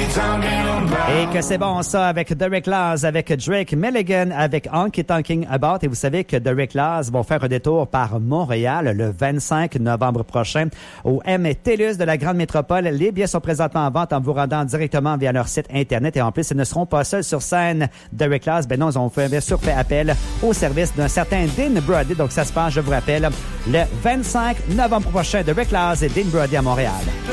Et que c'est bon ça avec Derek Laws, avec Drake Milligan, avec Honky Tonking About. Et vous savez que Derek Laws vont faire un détour par Montréal le 25 novembre prochain au MTLUS de la Grande Métropole. Les billets sont présentement en vente en vous rendant directement via leur site Internet. Et en plus, ils ne seront pas seuls sur scène. Derek Laws, ben non, ils ont bien sûr fait appel au service d'un certain Dean Brody. Donc ça se passe, je vous rappelle, le 25 novembre prochain. Derek Laws et Dean Brody à Montréal.